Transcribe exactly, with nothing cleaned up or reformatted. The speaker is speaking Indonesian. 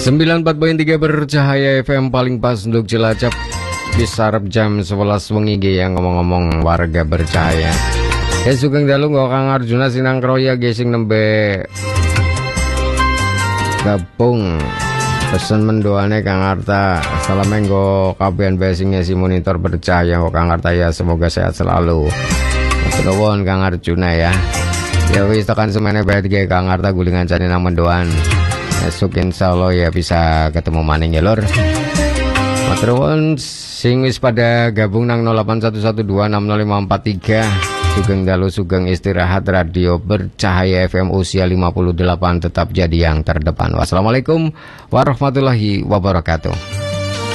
sembilan puluh empat koma tiga Bercahaya F M paling pas untuk Cilacap. Bisa jam sebelas wengi yang ngomong-ngomong warga Bercahaya. Ya sugeng dalu nggo Kang Arjuna Sinang Kroya gesing nembe gabung pesen mendoane Kang Arta. Salam nggo kabehan basingnya si monitor Bercahaya nggo Kang Arta ya, semoga sehat selalu. Nuwun Kang Arjuna ya. Ya wis tekan semene bae ge Kang Arta gulingan cane nang mendoan. Esuk insyaallah ya bisa ketemu maning ya lur. Matur nuwun sing wis pada gabung nang nol delapan satu satu dua enam nol lima empat tiga. Sugeng dalu sugeng istirahat, radio Bercahaya F M usia lima puluh delapan tetap jadi yang terdepan. Wassalamualaikum warahmatullahi wabarakatuh.